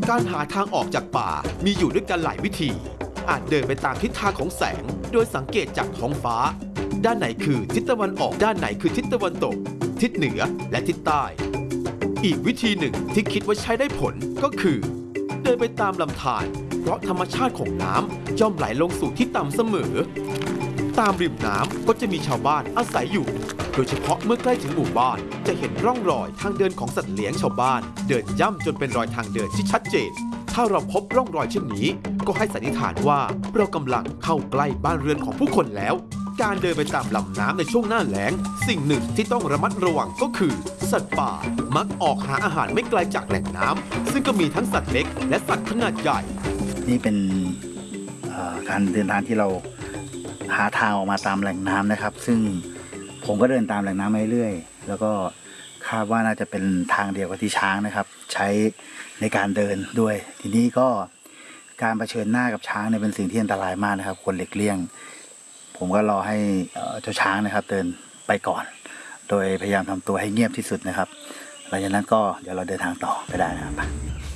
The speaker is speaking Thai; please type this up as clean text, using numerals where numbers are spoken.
การหาทางออกจากป่ามีอยู่ด้วยกันหลายวิธีอาจเดินไปตามทิศทางของแสงโดยสังเกตจากท้องฟ้าด้านไหนคือทิศตะวันออกด้านไหนคือทิศตะวันตกทิศเหนือและทิศใต้อีกวิธีหนึ่งที่คิดว่าใช้ได้ผลก็คือเดินไปตามลำธารเพราะธรรมชาติของน้ำย่อมไหลลงสู่ที่ต่ำเสมอตามริมน้ำก็จะมีชาวบ้านอาศัยอยู่โดยเฉพาะเมื่อใกล้ถึงหมู่บ้านจะเห็นร่องรอยทางเดินของสัตว์เลี้ยงชาวบ้านเดินย่ำจนเป็นรอยทางเดินที่ชัดเจนถ้าเราพบร่องรอยเช่นนี้ก็ให้สันนิษฐานว่าเรากำลังเข้าใกล้บ้านเรือนของผู้คนแล้วการเดินไปตามลำน้ำในช่วงหน้าแล้งสิ่งหนึ่งที่ต้องระมัดระวังก็คือสัตว์ป่ามักออกหาอาหารไม่ไกลจากแหล่งน้ำซึ่งก็มีทั้งสัตว์เล็กและสัตว์ขนาดใหญ่นี่เป็นการเดินทางที่เราหาทางออกมาตามแหล่งน้ำนะครับซึ่งผมก็เดินตามแหล่งน้ำมาเรื่อยๆแล้วก็คาดว่าน่าจะเป็นทางเดียวกับที่ช้างนะครับใช้ในการเดินด้วยทีนี้ก็การเผชิญหน้ากับช้างเนี่ยเป็นสิ่งที่อันตรายมากนะครับควรหลีกเลี่ยงผมก็รอให้เจ้าช้างนะครับเดินไปก่อนโดยพยายามทำตัวให้เงียบที่สุดนะครับหลังจากนั้นก็เดี๋ยวเราเดินทางต่อไปได้นะครับ